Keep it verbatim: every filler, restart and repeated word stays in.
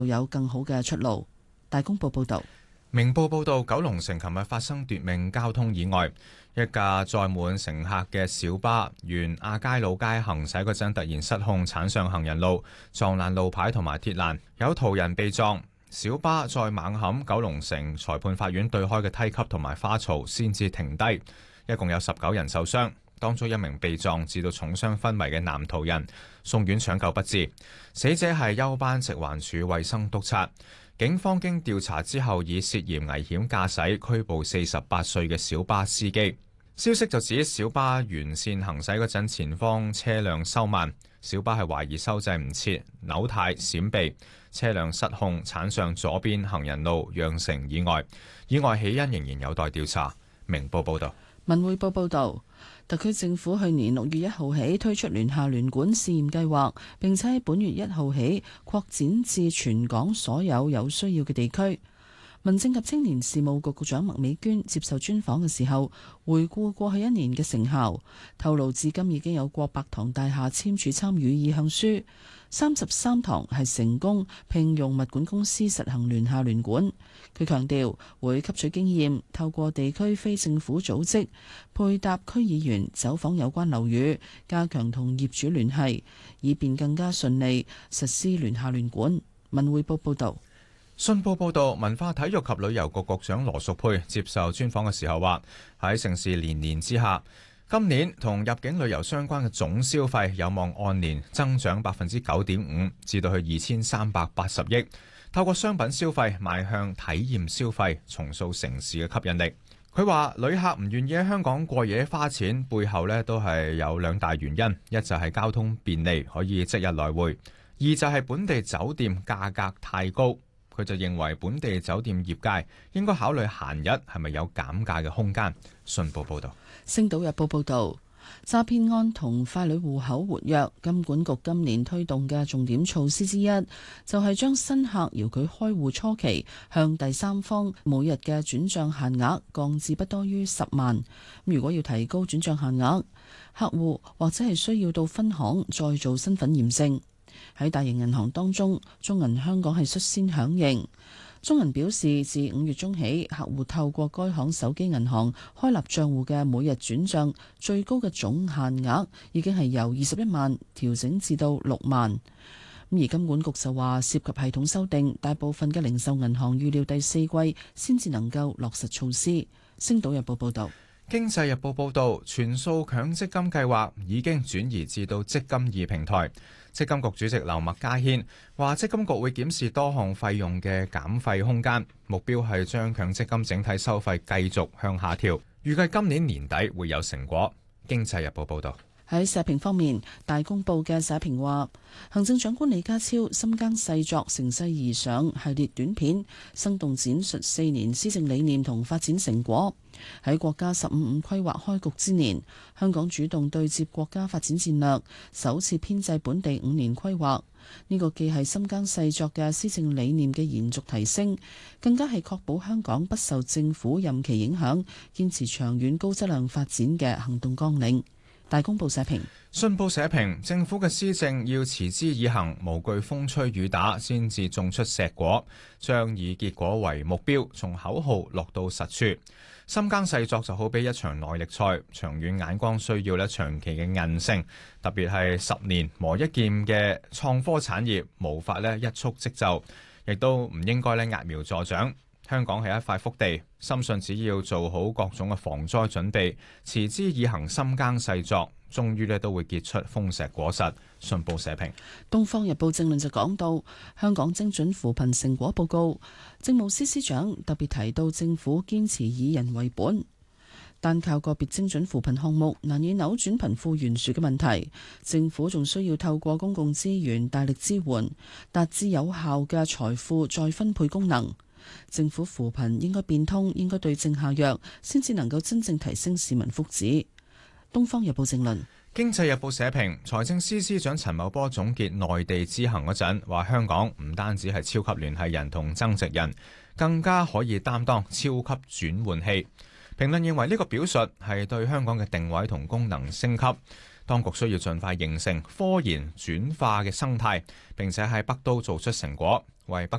有更好嘅出路。大公報報道。 明報報道，九龍城琴日發生奪命交通意外，一架載滿乘客嘅小巴沿亞皆老街行駛嗰陣突然失控，鏟上行人路，撞爛路牌同埋鐵欄，有途人被撞。小巴再猛冚九龍城裁判法院對開嘅梯級同埋花槽，先至停低。一共有十九人受傷，當中一名被撞至到重傷昏迷嘅男途人送院搶救不治。死者係休班食環署衛生督察。警方經調查之後，以涉嫌危險駕駛拘捕四十八歲嘅小巴司機。消息就指小巴沿線行駛嗰陣，前方車輛收慢，小巴係懷疑收掣唔切，扭軚閃避，車輛失控鏟上左邊行人路，釀成意外。意外起因仍然有待調查。明報報道。 文匯報報道，特區政府去年六月一號起推出聯廈聯管試驗計劃，並且喺本月一號起擴展至全港所有有需要嘅地區。民政及青年事務局局長麥美娟接受專訪嘅時候，回顧過去一年嘅成效，透露至今已經有過百幢大廈簽署參與意向書，三十三幢係成功聘用物管公司實行聯廈聯管。佢強調會吸取經驗，透過地區非政府組織配搭區議員走訪有關樓宇，加強同業主聯繫，以便更加順利實施聯廈聯管。文匯報報道。 信報報導，文化體育及旅遊局局長羅淑佩接受專訪嘅時候話：喺盛事連年之下，今年同入境旅遊相關嘅總消費有望按年增長百分之九點五，至到去二千三百八十億。透過商品消費邁向體驗消費，重塑城市嘅吸引力。佢話：旅客唔願意喺香港過夜花錢，背後呢都係有兩大原因，一就係交通便利，可以即日來回；二就係本地酒店價格太高。佢就認為本地酒店業界應該考慮閒日係咪有減價嘅空間。信報報導。 星島日報報導，詐騙案同傀儡戶口活躍，金管局今年推動嘅重點措施之一，就係將新客遙距開戶初期向第三方每日嘅轉賬限額降至不多於十萬。如果要提高轉賬限額，客戶或者係需要到分行再做身份驗證。喺大型銀行當中，中銀香港係率先響應。中銀表示，自五月中起，客戶透過該行手機銀行開立賬戶嘅每日轉賬最高嘅總限額已經係由二十一萬調整至到六萬。咁而金管局就話，涉及系統修訂，大部分嘅零售銀行預料第四季先至能夠落實措施。星島日報報道。 經濟日報報導，全數強積金計劃已經轉移至到積金易平台。積金局主席劉麥嘉軒話，積金局會檢視多項費用嘅減費空間，目標係將強積金整體收費繼續向下調，預計今年年底會有成果。經濟日報報導。 喺社評方面，大公報嘅社評話，行政長官李家超深耕細作，乘勢而上系列短片，生動展述四年施政理念同發展成果。喺國家十五五規劃開局之年，香港主動對接國家發展戰略，首次編製本地五年規劃。呢個既係深耕細作嘅施政理念嘅延續提升，更加係確保香港不受政府任期影響，堅持長遠高質量發展嘅行動綱領。大公報社評。 信報社評，政府嘅施政要持之以恆，無懼風吹雨打，先至種出碩果。將以結果為目標，從口號落到實處。深耕細作就好比一場耐力賽，長遠眼光需要咧長期嘅韌性，特別係十年磨一劍嘅創科產業，無法咧一觸即就，亦都唔應該咧揠苗助長。香港係一塊福地，深信只要做好各種嘅防災準備，持之以恆，深耕細作，終於咧都會結出豐碩果實。信報社評。《 東方日報》正論就講到，香港精準扶貧成果報告，政務司司長特別提到政府堅持以人為本，單靠個別精準扶貧項目難以扭轉貧富懸殊嘅問題，政府仲需要透過公共資源大力支援，達至有效嘅財富再分配功能。政府扶貧應該變通，應該對症下藥，先至能夠真正提升市民福祉。東方日報正論。 經濟日報社評，財政司司長陳茂波總結內地之行嗰陣，話香港唔單止係超級聯繫人同增值人，更加可以擔當超級轉換器。評論認為呢個表述係對香港嘅定位同功能升級。當局需要盡快形成科研轉化嘅生態，並且喺北都做出成果， 為北